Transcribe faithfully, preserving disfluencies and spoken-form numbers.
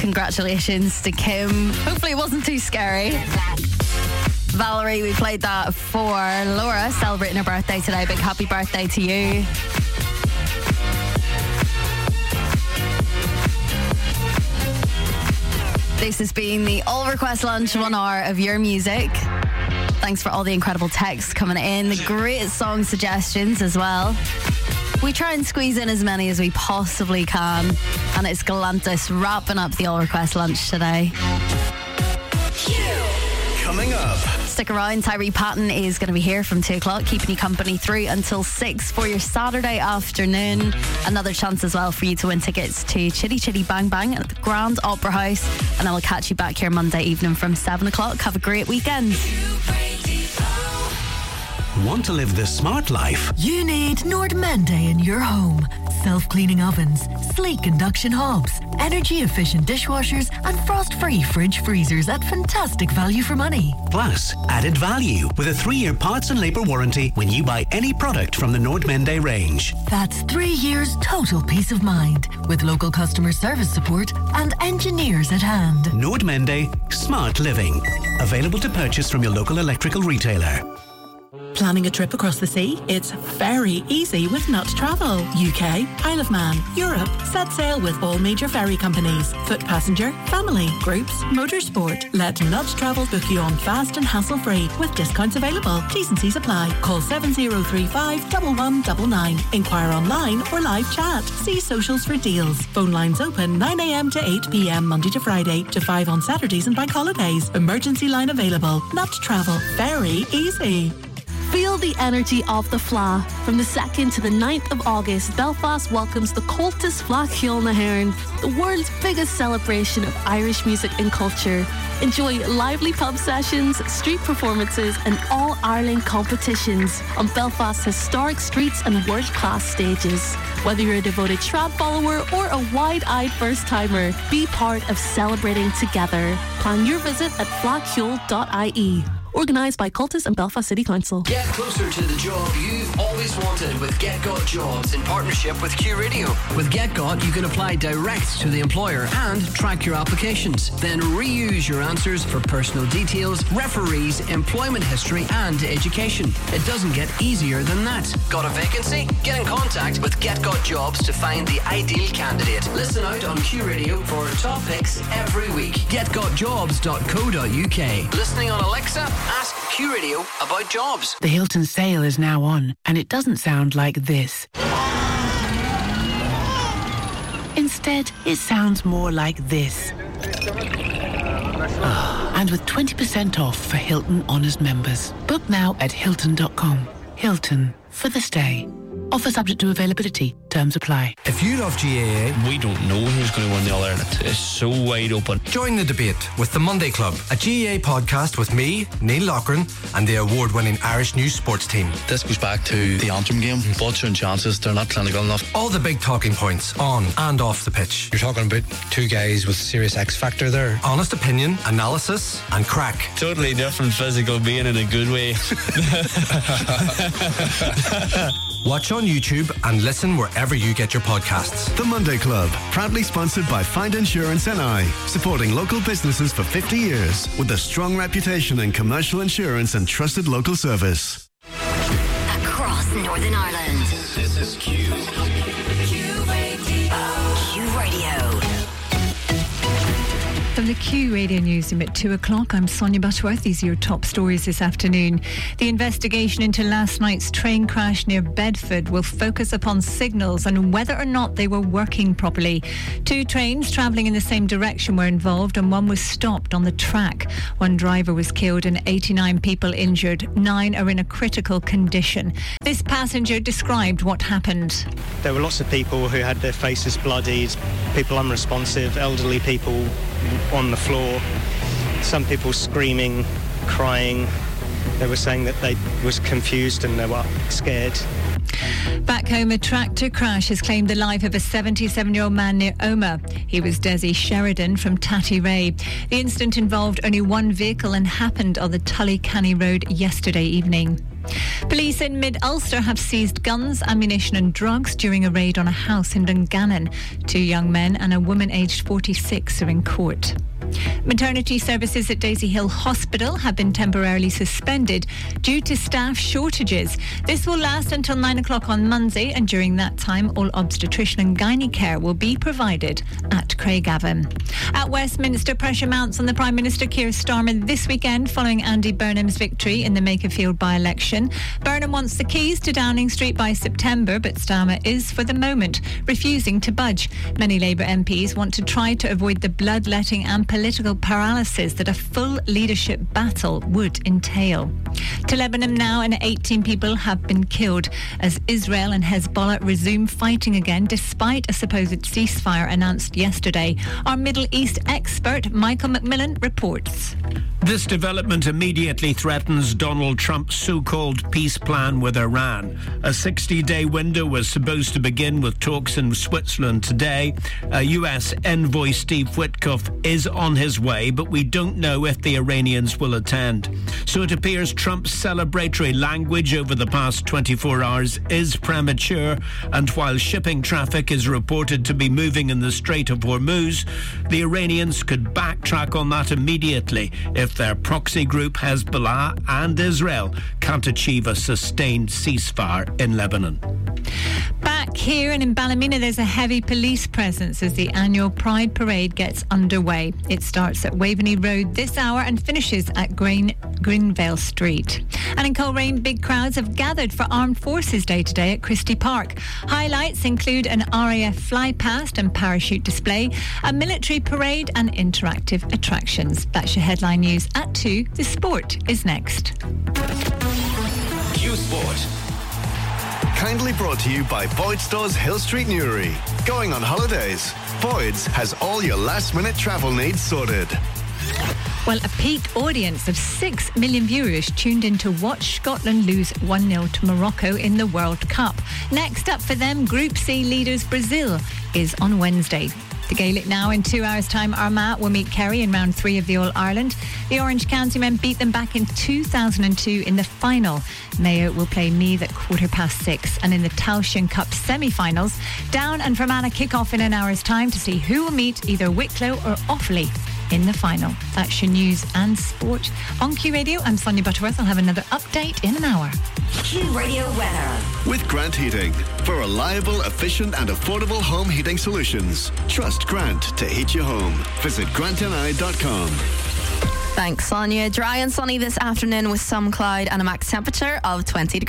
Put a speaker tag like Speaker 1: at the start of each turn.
Speaker 1: congratulations to Kim. Hopefully it wasn't too scary. Valerie, we played that for Laura, celebrating her birthday today. Big happy birthday to you. This has been the All Request Lunch, one hour of your music. Thanks for all the incredible texts coming in, the great song suggestions as well. We try and squeeze in as many as we possibly can, and it's Galantis wrapping up the All Request Lunch today.
Speaker 2: Coming up.
Speaker 1: Stick around, Tyree Patton is going to be here from two o'clock, keeping you company through until six for your Saturday afternoon. Another chance as well for you to win tickets to Chitty Chitty Bang Bang at the Grand Opera House. And I will catch you back here Monday evening from seven o'clock. Have a great weekend.
Speaker 2: Want to live the smart life?
Speaker 3: You need Nordmende in your home. Self-cleaning ovens, sleek induction hobs, energy-efficient dishwashers and frost-free fridge freezers at fantastic value for money.
Speaker 2: Plus, added value with a three-year parts and labour warranty when you buy any product from the Nordmende range.
Speaker 3: That's three years total peace of mind with local customer service support and engineers at hand.
Speaker 2: Nordmende Smart Living. Available to purchase from your local electrical retailer.
Speaker 4: Planning a trip across the sea? It's very easy with Nut Travel. U K, Isle of Man, Europe. Set sail with all major ferry companies. Foot passenger, family, groups, motorsport. Let Nut Travel book you on fast and hassle-free with discounts available. T's and C's apply. Call seven zero three five, one one nine nine. Inquire online or live chat. See socials for deals. Phone lines open nine a.m. to eight p.m. Monday to Friday to five on Saturdays and bank holidays. Emergency line available. Nut Travel. Very easy.
Speaker 5: Feel the energy of the Fleadh. From the second to the ninth of August, Belfast welcomes the Comhaltas Fleadh Cheoil na hÉireann, the world's biggest celebration of Irish music and culture. Enjoy lively pub sessions, street performances and all-Ireland competitions on Belfast's historic streets and world-class stages. Whether you're a devoted Shroud follower or a wide-eyed first-timer, be part of celebrating together. Plan your visit at fleadh cheoil dot I E. Organised by Cultus and Belfast City Council.
Speaker 6: Get closer to the job you've always wanted with GetGot Jobs in partnership with Q Radio. With GetGot, you can apply direct to the employer and track your applications. Then reuse your answers for personal details, referees, employment history and education. It doesn't get easier than that. Got a vacancy? Get in contact with GetGot Jobs to find the ideal candidate. Listen out on Q Radio for top picks every week. get got jobs dot co dot U K. Listening on Alexa? Ask Q Radio about jobs.
Speaker 7: The Hilton sale is now on, and it doesn't sound like this. Instead, it sounds more like this. And with twenty percent off for Hilton Honors members. Book now at hilton dot com. Hilton, for the stay. Offer subject to availability. Terms apply.
Speaker 8: If you love G A A,
Speaker 9: we don't know who's going to win the All-Ireland. It's so wide open.
Speaker 8: Join the debate with The Monday Club, a G A A podcast with me, Neil Loughran, and the award-winning Irish News Sports team.
Speaker 9: This goes back to the Antrim game. Butcher and chances, they're not clinical enough.
Speaker 8: All the big talking points on and off the pitch.
Speaker 10: You're talking about two guys with serious X factor there.
Speaker 8: Honest opinion, analysis, and crack.
Speaker 9: Totally different physical being in a good way.
Speaker 8: Watch on YouTube and listen wherever you get your podcasts.
Speaker 11: The Monday Club, proudly sponsored by Find Insurance N I, supporting local businesses for fifty years with a strong reputation in commercial insurance and trusted local service.
Speaker 12: Across Northern Ireland.
Speaker 13: This is Q.
Speaker 12: Q Radio. Q Radio.
Speaker 14: From the Q Radio Newsroom at two o'clock, I'm Sonia Butterworth. These are your top stories this afternoon. The investigation into last night's train crash near Bedford will focus upon signals and whether or not they were working properly. Two trains travelling in the same direction were involved and one was stopped on the track. One driver was killed and eighty-nine people injured. Nine are in a critical condition. This passenger described what happened.
Speaker 15: There were lots of people who had their faces bloodied, people unresponsive, elderly people on the floor, some people screaming, crying. They were saying that they was confused and they were scared.
Speaker 14: Back home, a tractor crash has claimed the life of a seventy-seven-year-old man near Omagh. He was Desi Sheridan from Tattyray. The incident involved only one vehicle and happened on the Tully-Canny Road yesterday evening. Police in Mid-Ulster have seized guns, ammunition and drugs during a raid on a house in Dungannon. Two young men and a woman aged forty-six are in court. Maternity services at Daisy Hill Hospital have been temporarily suspended due to staff shortages. This will last until nine o'clock on Monday, and during that time all obstetrician and gynae care will be provided at Craigavon. At Westminster, pressure mounts on the Prime Minister Keir Starmer this weekend following Andy Burnham's victory in the Makerfield by-election. Burnham wants the keys to Downing Street by September, but Starmer is, for the moment, refusing to budge. Many Labour M Ps want to try to avoid the bloodletting and political paralysis that a full leadership battle would entail. To Lebanon now, and eighteen people have been killed as Israel and Hezbollah resume fighting again despite a supposed ceasefire announced yesterday. Our Middle East expert Michael McMillan reports.
Speaker 13: This development immediately threatens Donald Trump's so-called peace plan with Iran. A sixty-day window was supposed to begin with talks in Switzerland today. A U S envoy, Steve Witkoff, is on his way, but we don't know if the Iranians will attend. So it appears Trump's celebratory language over the past twenty-four hours is premature, and while shipping traffic is reported to be moving in the Strait of Hormuz, the Iranians could backtrack on that immediately if their proxy group Hezbollah and Israel can't achieve a sustained ceasefire in Lebanon.
Speaker 14: Back here and in Ballymena, there's a heavy police presence as the annual Pride Parade gets underway. It starts at Waveney Road this hour and finishes at Green, Greenvale Street. And in Coleraine, big crowds have gathered for Armed Forces Day today at Christie Park. Highlights include an R A F fly-past and parachute display, a military parade and interactive attractions. That's your headline news at two. The sport is next.
Speaker 11: Q Sport. Kindly brought to you by Boyd Stores Hill Street Newry. Going on holidays? Boyd's has all your last-minute travel needs sorted.
Speaker 14: Well, a peak audience of six million viewers tuned in to watch Scotland lose one nil to Morocco in the World Cup. Next up for them, Group C leaders Brazil is on Wednesday. The Gaelic now, in two hours' time, Armagh will meet Kerry in round three of the All-Ireland. The Orange County men beat them back in two thousand two in the final. Mayo will play Meath at quarter past six. And in the Taoiseach Cup semi-finals, Down and Fermanagh kick off in an hour's time to see who will meet either Wicklow or Offaly in the final. That's your news and sport. On Q Radio, I'm Sonia Butterworth. I'll have another update in an hour.
Speaker 12: Q Radio weather.
Speaker 11: With Grant Heating. For reliable, efficient and affordable home heating solutions. Trust Grant to heat your home. Visit grant n i dot com.
Speaker 1: Thanks, Sonia. Dry and sunny this afternoon with some cloud and a max temperature of twenty degrees.